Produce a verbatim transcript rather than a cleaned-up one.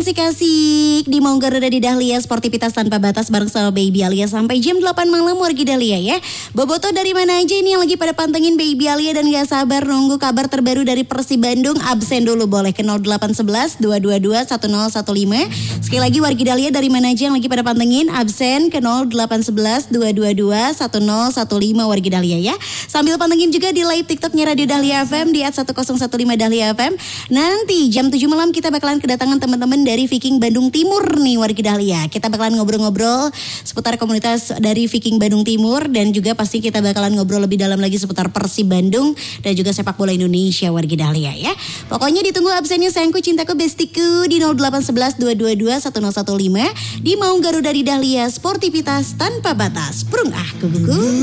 musik asik di Mau Garuda di Dahlia Sportivitas Tanpa Batas bareng sama Baby Alia sampai jam delapan malam wargi Dahlia ya. Boboto dari mana aja ini yang lagi pada pantengin Baby Alia dan gak sabar nunggu kabar terbaru dari Persib Bandung, absen dulu boleh ke nol delapan satu satu dua dua dua satu nol satu lima. Sekali lagi wargi Dahlia dari mana aja yang lagi pada pantengin, absen ke nol delapan satu satu dua dua dua satu nol satu lima wargi Dahlia ya. Sambil pantengin juga di live TikToknya Radio Dahlia F M di at seratus lima belas Dahlia F M. Nanti jam tujuh malam kita bakalan kedatangan teman-teman dari Viking Bandung Timur nih wargi Dahlia. Kita bakalan ngobrol-ngobrol seputar komunitas dari Viking Bandung Timur dan juga pasti kita bakalan ngobrol lebih dalam lagi seputar Persib Bandung dan juga sepak bola Indonesia wargi Dahlia ya. Pokoknya ditunggu absennya sayangku, cintaku, bestiku di nol delapan satu satu dua dua dua satu nol satu lima di Mau Garuda di Dahlia Sportivitas Tanpa Batas. Prung ah kuguku.